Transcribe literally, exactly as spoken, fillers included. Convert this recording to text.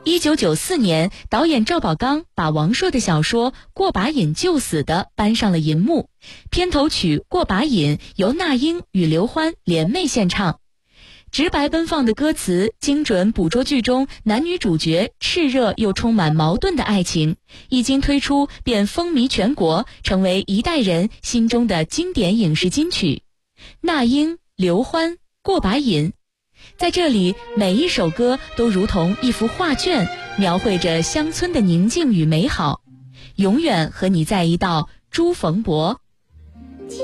一九九四年，导演赵宝刚把王朔的小说《过把瘾就死》的搬上了银幕，片头曲《过把瘾》由那英与刘欢联袂献唱。直白奔放的歌词，精准捕捉剧中男女主角炽热又充满矛盾的爱情，一经推出便风靡全国，成为一代人心中的经典影视金曲。那英、刘欢、过把瘾，在这里每一首歌都如同一幅画卷，描绘着乡村的宁静与美好。永远和你在一道，朱逢博。